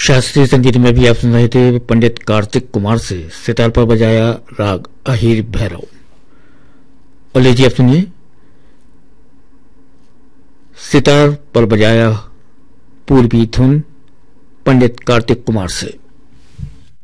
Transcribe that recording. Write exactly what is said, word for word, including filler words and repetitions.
शास्त्रीय संगीत में भी आप सुन रहे थे पंडित कार्तिक कुमार से सितार पर बजाया राग अहीर भैरव। और लीजिए आप सुनिए सितार पर बजाया पूर्वी धुन पंडित कार्तिक कुमार से।